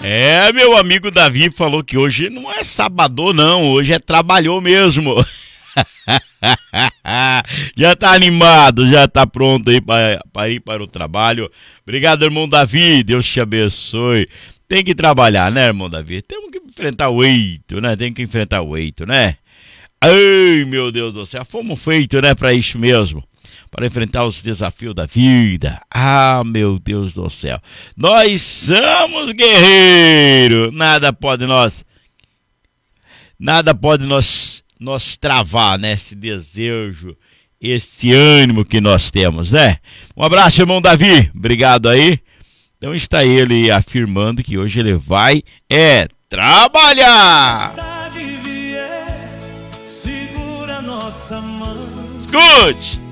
Meu amigo Davi falou que hoje não é sábado não, hoje é trabalhou mesmo. Já tá animado, já tá pronto aí para ir para o trabalho. Obrigado, irmão Davi, Deus te abençoe. Tem que trabalhar, né, irmão Davi? Temos que enfrentar o eito, né? Tem que enfrentar o eito, né? Ai, meu Deus do céu, fomos feitos, né, para isso mesmo. Para enfrentar os desafios da vida. Ah, meu Deus do céu. Nós somos guerreiros. Nada pode nos travar, né? Esse desejo, esse ânimo que nós temos, né? Um abraço, irmão Davi. Obrigado aí. Então está ele afirmando que hoje ele vai trabalhar. Segura nossa mão. Escute.